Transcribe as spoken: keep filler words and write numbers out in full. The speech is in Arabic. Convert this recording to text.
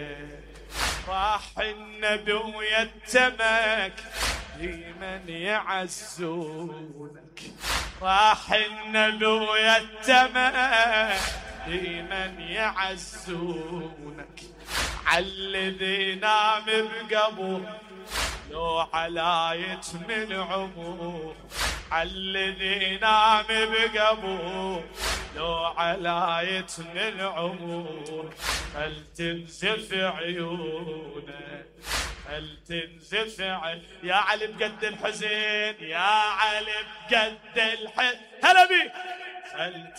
راح النبي ويتمك ديما يعزونك، راح النبي ويتمك ديما يعزونك، عالذي نام بقبر لو على يتم العمر، عالذي نام بقبر لو على يتم العمر، فلتنزف عيونه فلتنزف عيونه. يا علي بقد الحزين، يا علي بقد الحزين، هلا بيك.